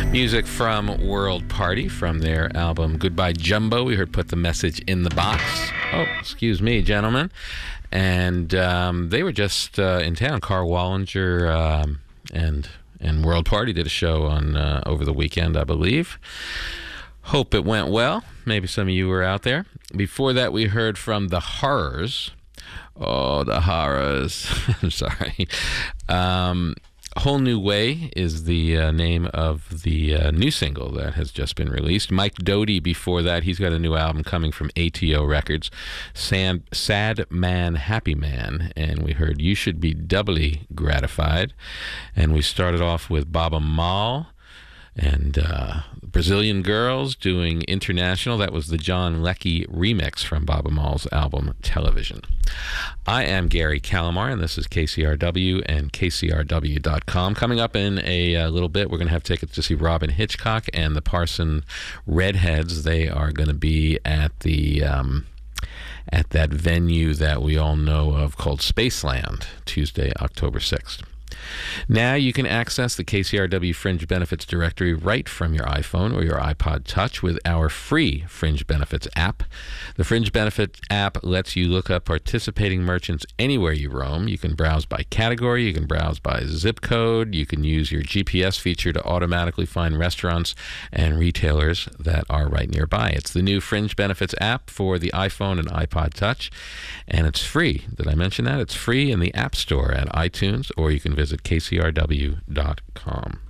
Music from World Party from their album Goodbye Jumbo. We heard Put the Message in the Box. Oh, excuse me, gentlemen. And they were just in town. Carl Wallinger and World Party did a show on over the weekend, I believe. Hope it went well. Maybe some of you were out there. Before that, we heard from The Horrors. Oh, The Horrors. I'm sorry. Whole New Way is the name of the new single that has just been released. Mike Doughty before that, he's got a new album coming from ATO Records, Sad Man, Happy Man, and we heard You Should Be Doubly Gratified. And we started off with Baba Mal and Brazilian Girls doing International. That was the John Leckie remix from Baba Mal's album Television. I am Gary Calamar, and this is KCRW and KCRW.com. Coming up in a little bit, we're going to have tickets to see Robin Hitchcock and the Parson Redheads. They are going to be at the at that venue that we all know of called Spaceland, Tuesday, October 6th. Now you can access the KCRW Fringe Benefits Directory right from your iPhone or your iPod Touch with our free Fringe Benefits app. The Fringe Benefits app lets you look up participating merchants anywhere you roam. You can browse by category, you can browse by zip code, you can use your GPS feature to automatically find restaurants and retailers that are right nearby. It's the new Fringe Benefits app for the iPhone and iPod Touch, and it's free. Did I mention that? It's free in the App Store at iTunes, or you can visit KCRW.com.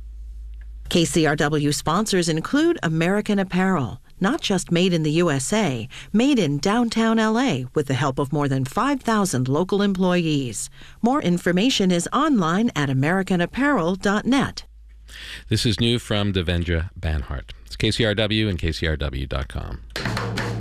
KCRW sponsors include American Apparel, not just made in the USA, made in downtown LA with the help of more than 5,000 local employees. More information is online at americanapparel.net. This is new from Devendra Banhart. It's KCRW and KCRW.com.